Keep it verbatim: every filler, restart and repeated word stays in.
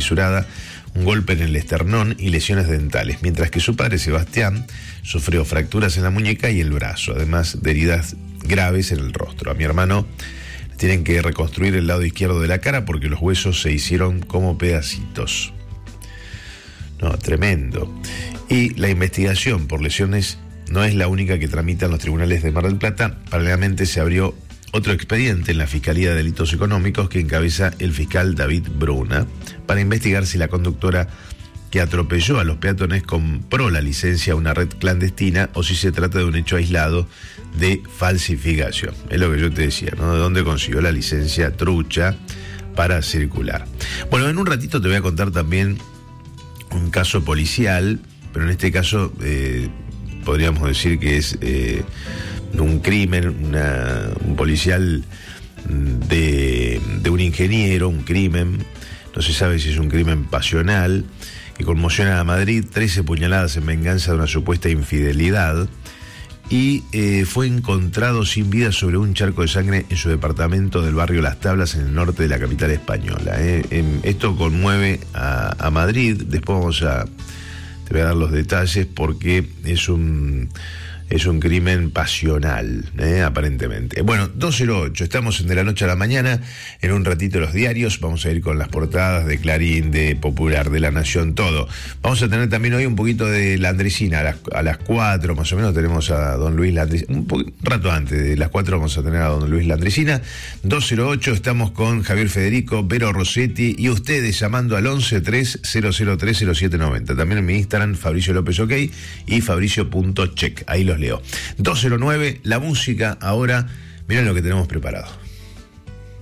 desmesurada, un golpe en el esternón y lesiones dentales, mientras que su padre Sebastián sufrió fracturas en la muñeca y el brazo, además de heridas graves en el rostro. A mi hermano le tienen que reconstruir el lado izquierdo de la cara porque los huesos se hicieron como pedacitos. No, tremendo. Y la investigación por lesiones no es la única que tramitan los tribunales de Mar del Plata. Paralelamente se abrió otro expediente en la Fiscalía de Delitos Económicos que encabeza el fiscal David Bruna para investigar si la conductora que atropelló a los peatones compró la licencia a una red clandestina o si se trata de un hecho aislado de falsificación. Es lo que yo te decía, ¿no? ¿De dónde consiguió la licencia trucha para circular? Bueno, en un ratito te voy a contar también un caso policial, pero en este caso eh, podríamos decir que es eh, un crimen, una, un policial de, de un ingeniero, un crimen, no se sabe si es un crimen pasional, que conmociona a Madrid, trece puñaladas en venganza de una supuesta infidelidad, y eh, fue encontrado sin vida sobre un charco de sangre en su departamento del barrio Las Tablas, en el norte de la capital española. Eh. Esto conmueve a, a Madrid. Después vamos a, te voy a dar los detalles porque es un... Es un crimen pasional, ¿eh? Aparentemente. Bueno, dos cero ocho, estamos en De la Noche a la Mañana. En un ratito los diarios, vamos a ir con las portadas de Clarín, de Popular, de La Nación, todo. Vamos a tener también hoy un poquito de Landricina, a las, a las cuatro más o menos tenemos a don Luis Landricina. Un, un rato antes de las cuatro vamos a tener a don Luis Landricina. dos cero ocho, estamos con Javier Federico, Vero Rossetti y ustedes llamando al once tres cero cero tres cero siete noventa. También en mi Instagram, Fabricio López OK y fabricio punto check. Ahí los leo. dos cero nueve, la música ahora. Miren lo que tenemos preparado.